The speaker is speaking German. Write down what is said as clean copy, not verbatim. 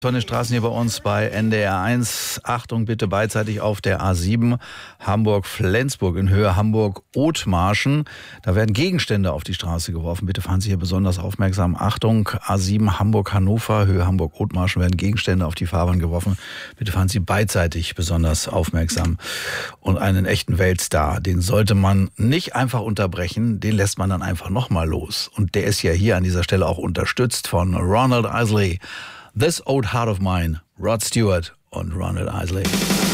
Tolle Straßen hier bei uns bei NDR 1. Achtung bitte beidseitig auf der A7 Hamburg-Flensburg in Höhe Hamburg-Othmarschen. Da werden Gegenstände auf die Straße geworfen. Bitte fahren Sie hier besonders aufmerksam. Achtung, A7 Hamburg-Hannover, Höhe Hamburg-Othmarschen werden Gegenstände auf die Fahrbahn geworfen. Bitte fahren Sie beidseitig besonders aufmerksam. Und einen echten Weltstar, den sollte man nicht einfach unterbrechen, den lässt man dann einfach nochmal los. Und der ist ja hier an dieser Stelle auch unterstützt von Ronald Isley. This Old Heart of Mine, Rod Stewart und Ronald Isley.